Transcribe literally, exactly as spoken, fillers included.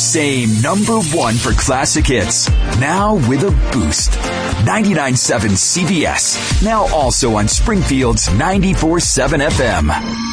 same number one for classic hits, now with a boost. ninety-nine point seven C B S, now also on Springfield's ninety-four point seven F M.